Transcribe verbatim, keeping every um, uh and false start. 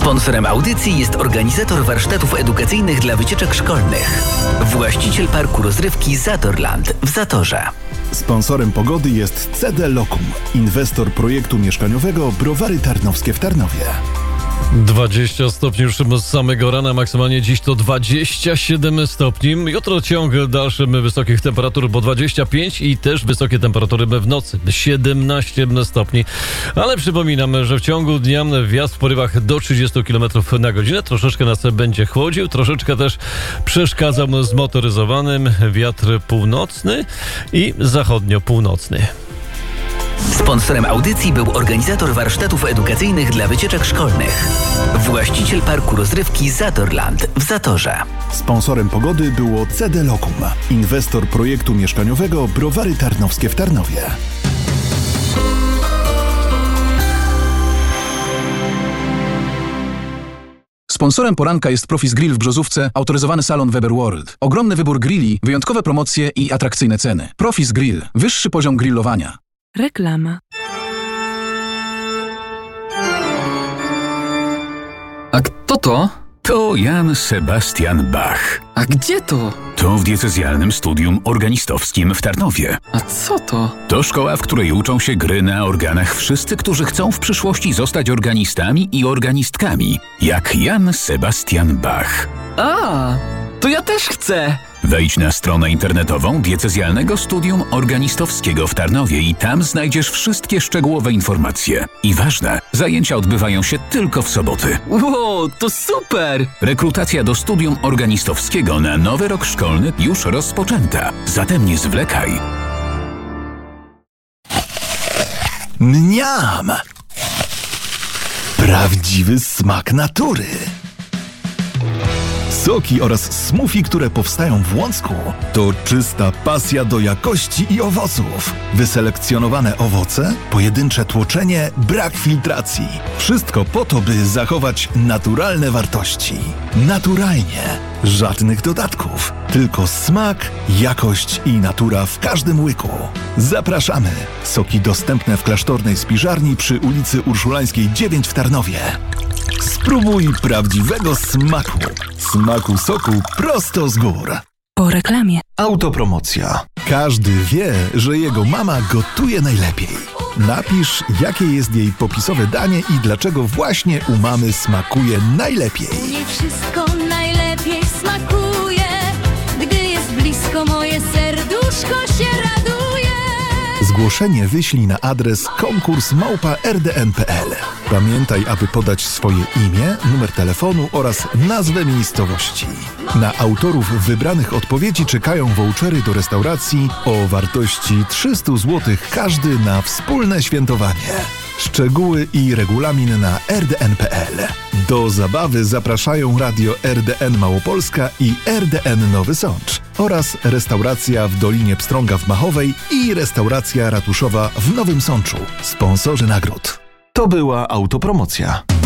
Sponsorem audycji jest organizator warsztatów edukacyjnych dla wycieczek szkolnych. Właściciel parku rozrywki Zatorland w Zatorze. Sponsorem pogody jest C D Lokum, inwestor projektu mieszkaniowego Browary Tarnowskie w Tarnowie. dwadzieścia stopni już z samego rana, maksymalnie dziś to dwadzieścia siedem stopni. Jutro ciąg dalszych wysokich temperatur, bo dwadzieścia pięć i też wysokie temperatury w nocy, siedemnaście stopni. Ale przypominam, że w ciągu dnia wiatr w porywach do trzydzieści kilometrów na godzinę. Troszeczkę nas będzie chłodził, troszeczkę też przeszkadzał zmotoryzowanym wiatr północny i zachodnio-północny. Sponsorem audycji był organizator warsztatów edukacyjnych dla wycieczek szkolnych. Właściciel parku rozrywki Zatorland w Zatorze. Sponsorem pogody było C D Lokum, inwestor projektu mieszkaniowego Browary Tarnowskie w Tarnowie. Sponsorem poranka jest Profis Grill w Brzozówce, autoryzowany salon Weber World. Ogromny wybór grilli, wyjątkowe promocje i atrakcyjne ceny. Profis Grill. Wyższy poziom grillowania. Reklama. A kto to? To Jan Sebastian Bach. A gdzie to? To w diecezjalnym studium organistowskim w Tarnowie. A co to? To szkoła, w której uczą się gry na organach wszyscy, którzy chcą w przyszłości zostać organistami i organistkami, jak Jan Sebastian Bach. A, to ja też chcę! Wejdź na stronę internetową Diecezjalnego Studium Organistowskiego w Tarnowie i tam znajdziesz wszystkie szczegółowe informacje. I ważne, zajęcia odbywają się tylko w soboty. Wow, to super! Rekrutacja do Studium Organistowskiego na nowy rok szkolny już rozpoczęta. Zatem nie zwlekaj. Mniam! Prawdziwy smak natury. Soki oraz smoothie, które powstają w Łącku, to czysta pasja do jakości i owoców. Wyselekcjonowane owoce, pojedyncze tłoczenie, brak filtracji. Wszystko po to, by zachować naturalne wartości. Naturalnie. Żadnych dodatków. Tylko smak, jakość i natura w każdym łyku. Zapraszamy. Soki dostępne w klasztornej spiżarni przy ulicy Urszulańskiej dziewięć w Tarnowie. Spróbuj prawdziwego smaku. Smaku soku prosto z gór. Po reklamie. Autopromocja. Każdy wie, że jego mama gotuje najlepiej. Napisz, jakie jest jej popisowe danie i dlaczego właśnie u mamy smakuje najlepiej. Nie wszystko najlepiej smakuje, gdy jest blisko moje serduszko się raduje. Zgłoszenie wyślij na adres konkurs małpa r d n kropka p l. Pamiętaj, aby podać swoje imię, numer telefonu oraz nazwę miejscowości. Na autorów wybranych odpowiedzi czekają vouchery do restauracji o wartości trzysta złotych każdy na wspólne świętowanie. Szczegóły i regulamin na r d n kropka p l. Do zabawy zapraszają Radio R D N Małopolska i R D N Nowy Sącz oraz restauracja w Dolinie Pstrąga w Machowej i restauracja ratuszowa w Nowym Sączu. Sponsorzy nagród. To była autopromocja.